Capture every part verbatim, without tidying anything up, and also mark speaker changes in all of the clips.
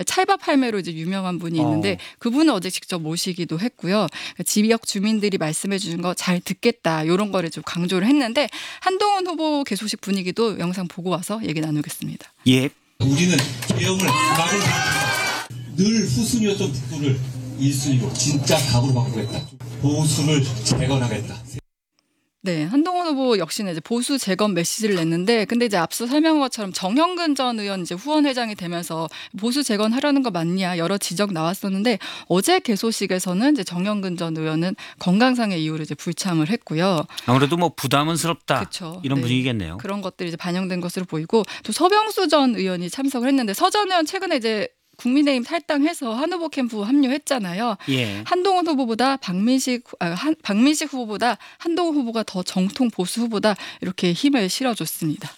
Speaker 1: 찰밥 할매로 이제 유명한 분이 있는데
Speaker 2: 어.
Speaker 1: 그분을 어제 직접 모시기도 했고요. 지역 주민들이 말씀해 주는 거 잘 듣겠다 이런 거를 좀 강조를 했는데 한동훈 후보 개소식 분위기도 영상 보고 와서 얘기 나누겠습니다.
Speaker 2: 예.
Speaker 3: 우리는 계엄을 막을 늘 후순위였던 북부를 일 순위로 진짜 각으로 바꾸겠다. 보수를 재건하겠다.
Speaker 1: 네, 한동훈 후보 역시는 이제 보수 재건 메시지를 냈는데, 근데 이제 앞서 설명한 것처럼 정형근 전 의원 이제 후원 회장이 되면서 보수 재건하려는 거 맞냐 여러 지적 나왔었는데 어제 개소식에서는 이제 정형근 전 의원은 건강상의 이유로 이제 불참을 했고요.
Speaker 2: 아무래도 뭐 부담은스럽다.
Speaker 1: 그쵸.
Speaker 2: 이런
Speaker 1: 네.
Speaker 2: 분위기겠네요.
Speaker 1: 그런 것들이 이제 반영된 것으로 보이고 또 서병수 전 의원이 참석을 했는데 서 전 의원 최근에 이제 국민의힘 탈당해서 한 후보 캠프 합류했잖아요.
Speaker 2: 예.
Speaker 1: 한동훈 후보보다 박민식 아, 한, 박민식 후보보다 한동훈 후보가 더 정통 보수 후보다 이렇게 힘을 실어줬습니다.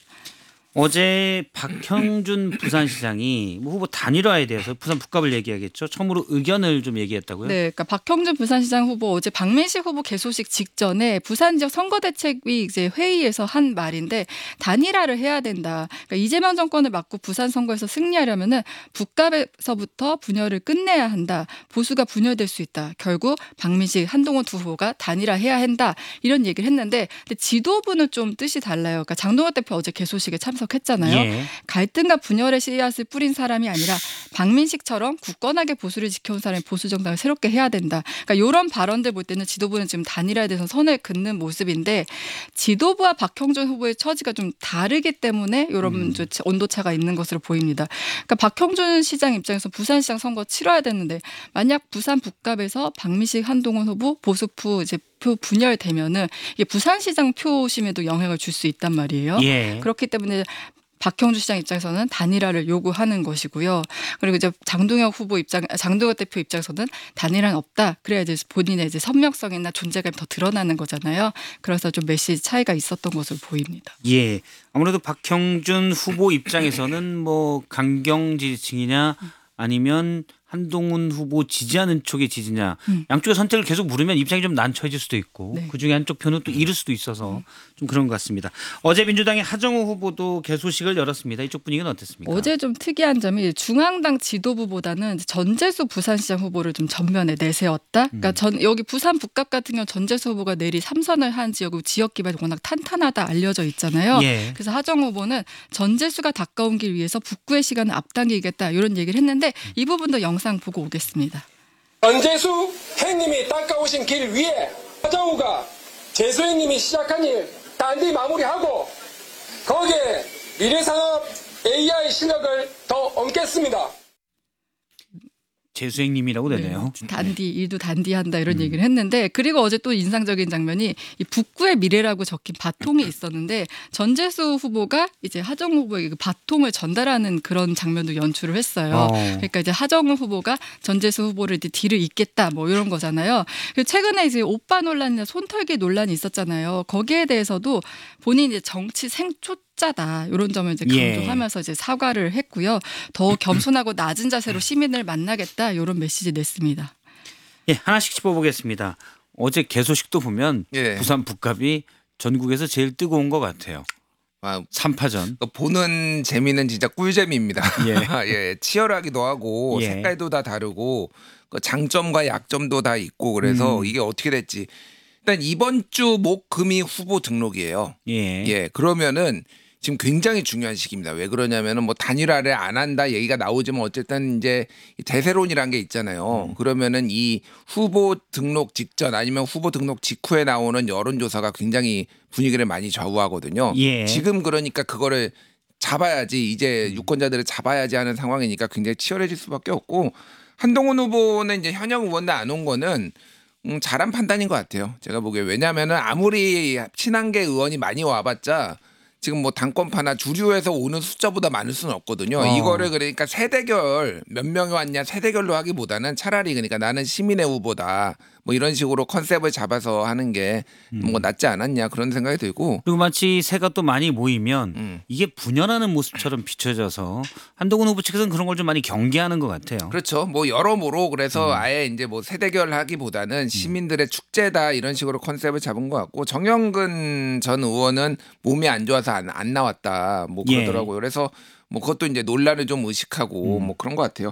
Speaker 2: 어제 박형준 부산시장이 뭐 후보 단일화에 대해서 부산 북갑을 얘기하겠죠. 처음으로 의견을 좀 얘기했다고요?
Speaker 1: 네, 그러니까 박형준 부산시장 후보 어제 박민식 후보 개소식 직전에 부산 지역 선거대책위 이제 회의에서 한 말인데 단일화를 해야 된다. 그러니까 이재명 정권을 막고 부산 선거에서 승리하려면은 북갑에서부터 분열을 끝내야 한다. 보수가 분열될 수 있다. 결국 박민식, 한동훈 두 후보가 단일화해야 한다. 이런 얘기를 했는데 근데 지도부는 좀 뜻이 달라요. 그러니까 장동혁 대표 어제 개소식에 참석. 했잖아요.
Speaker 2: 예.
Speaker 1: 갈등과 분열의 씨앗을 뿌린 사람이 아니라 박민식처럼 굳건하게 보수를 지켜온 사람이 보수 정당을 새롭게 해야 된다. 그러니까 이런 발언들 볼 때는 지도부는 지금 단일화에 대해서 선을 긋는 모습인데 지도부와 박형준 후보의 처지가 좀 다르기 때문에 이런
Speaker 2: 음.
Speaker 1: 온도차가 있는 것으로 보입니다. 그러니까 박형준 시장 입장에서 부산시장 선거 치러야 되는데 만약 부산 북갑에서 박민식, 한동훈 후보 보수표 이제 표 분열되면은 이게 부산시장 표심에도 영향을 줄 수 있단 말이에요.
Speaker 2: 예.
Speaker 1: 그렇기 때문에 박형준 시장 입장에서는 단일화를 요구하는 것이고요. 그리고 이제 장동혁 후보 입장, 장동혁 대표 입장에서는 단일화는 없다. 그래야 이제 본인의 이제 선명성이나 존재감이 더 드러나는 거잖아요. 그래서 좀 메시지 차이가 있었던 것으로 보입니다.
Speaker 2: 예. 아무래도 박형준 후보 입장에서는 뭐 강경 지지층이냐 아니면 한동훈 후보 지지하는 쪽의 지지냐
Speaker 1: 음.
Speaker 2: 양쪽의 선택을 계속 물으면 입장이 좀 난처해질 수도 있고
Speaker 1: 네.
Speaker 2: 그중에 한쪽 편은 또 잃을 수도 있어서 좀 그런 것 같습니다. 어제 민주당의 하정우 후보도 개소식을 열었습니다. 이쪽 분위기는 어땠습니까?
Speaker 1: 어제 좀 특이한 점이 중앙당 지도부보다는 전재수 부산시장 후보를 좀 전면에 내세웠다. 그러니까 전 여기 부산 북갑 같은 경우 전재수 후보가 내리 삼선을 한 지역이고 지역 기반이 워낙 탄탄하다 알려져 있잖아요.
Speaker 2: 예.
Speaker 1: 그래서 하정우 후보는 전재수가 가까운 길 위해서 북구의 시간을 앞당기겠다 이런 얘기를 했는데 이 부분도 영상 보고 오겠습니다.
Speaker 4: 전재수 행님이 닦아오신 길 위에 하정우가 재수 행님이 시작한 일 단디 마무리하고 거기에 미래산업 에이아이 실력을 더 얹겠습니다.
Speaker 2: 재수행님이라고 되네요.
Speaker 1: 네, 단디 일도 단디한다 이런 음. 얘기를 했는데 그리고 어제 또 인상적인 장면이 이 북구의 미래라고 적힌 바통이 있었는데 전재수 후보가 이제 하정우 후보에게 그 바통을 전달하는 그런 장면도 연출을 했어요.
Speaker 2: 어.
Speaker 1: 그러니까 이제 하정우 후보가 전재수 후보를 이제 뒤를 잇겠다 뭐 이런 거잖아요. 그리고 최근에 이제 오빠 논란이나 손털기 논란이 있었잖아요. 거기에 대해서도 본인이 정치 생초 짜다 이런 점을 이제 강조하면서 예. 이제 사과를 했고요. 더 겸손하고 낮은 자세로 시민을 만나겠다 이런 메시지 냈습니다.
Speaker 2: 예, 하나씩 짚어보겠습니다. 어제 개소식도 보면
Speaker 5: 예.
Speaker 2: 부산 북갑이 전국에서 제일 뜨거운 것 같아요.
Speaker 5: 아,
Speaker 2: 삼 파전.
Speaker 5: 보는 재미는 진짜 꿀재미입니다.
Speaker 2: 예.
Speaker 5: 예, 치열하기도 하고
Speaker 2: 예.
Speaker 5: 색깔도 다 다르고 장점과 약점도 다 있고 그래서 음. 이게 어떻게 될지 일단 이번 주 목, 금이 후보 등록이에요.
Speaker 2: 예.
Speaker 5: 예, 그러면은 지금 굉장히 중요한 시기입니다. 왜 그러냐면은 뭐 단일화를 안 한다 얘기가 나오지만 어쨌든 이제 대세론이란 게 있잖아요. 음. 그러면은 이 후보 등록 직전 아니면 후보 등록 직후에 나오는 여론조사가 굉장히 분위기를 많이 좌우하거든요.
Speaker 2: 예.
Speaker 5: 지금 그러니까 그거를 잡아야지 이제 유권자들을 잡아야지 하는 상황이니까 굉장히 치열해질 수밖에 없고 한동훈 후보는 이제 현역 의원들 안 온 거는 음, 잘한 판단인 것 같아요. 제가 보기에 왜냐하면은 아무리 친한계 의원이 많이 와봤자 지금 뭐 당권파나 주류에서 오는 숫자보다 많을 수는 없거든요.
Speaker 2: 어. 이거를
Speaker 5: 그러니까 세대결 몇 명이 왔냐 세대결로 하기보다는 차라리 그러니까 나는 시민의 후보다 뭐 이런 식으로 컨셉을 잡아서 하는 게 뭐 낫지 않았냐 그런 생각이 들고
Speaker 2: 그리고 마치 새가 또 많이 모이면
Speaker 5: 음.
Speaker 2: 이게 분열하는 모습처럼 비춰져서 한동훈 후보 측에서는 그런 걸 좀 많이 경계하는 것 같아요.
Speaker 5: 그렇죠. 뭐 여러모로 그래서 음. 아예 이제 뭐 세대결 하기보다는 시민들의 축제다 이런 식으로 컨셉을 잡은 것 같고 정영근 전 의원은 몸이 안 좋아서 안, 안 나왔다 뭐 그러더라고요. 예. 그래서 뭐 그것도 이제 논란을 좀 의식하고 음. 뭐 그런 것 같아요.